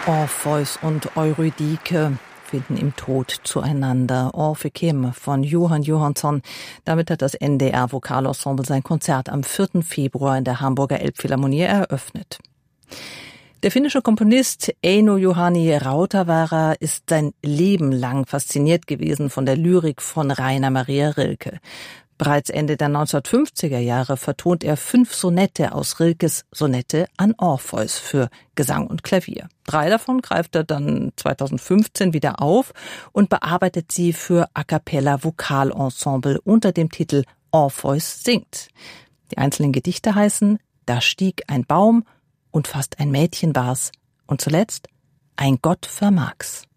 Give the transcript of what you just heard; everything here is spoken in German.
Orpheus und Eurydike finden im Tod zueinander. Orphic Hymn von Johann Johansson. Damit hat das NDR Vokalensemble sein Konzert am 4. Februar in der Hamburger Elbphilharmonie eröffnet. Der finnische Komponist Eino-Juhani Rautavaara ist sein Leben lang fasziniert gewesen von der Lyrik von Rainer Maria Rilke. Bereits Ende der 1950er Jahre vertont er 5 Sonette aus Rilkes Sonette an Orpheus für Gesang und Klavier. 3 davon greift er dann 2015 wieder auf und bearbeitet sie für A cappella Vokalensemble unter dem Titel Orpheus singt. Die einzelnen Gedichte heißen Da stieg ein Baum und fast ein Mädchen war's und zuletzt Ein Gott vermag's.